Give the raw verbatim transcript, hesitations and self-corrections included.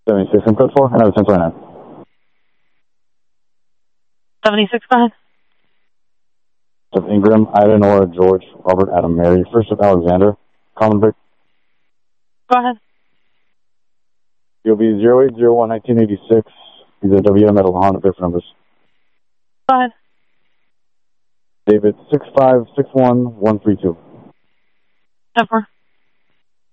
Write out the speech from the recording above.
seventy-six, I'm code four, and I was ten twenty-nine. seventy-six, go ahead. Of Ingram, Ida, Nora, George, Robert, Adam, Mary, first of Alexander, common break. Go ahead. You'll be zero eight zero one nineteen eighty-six. These are W M at Honda, different numbers. Go ahead. David, six five six one one three two. ten four.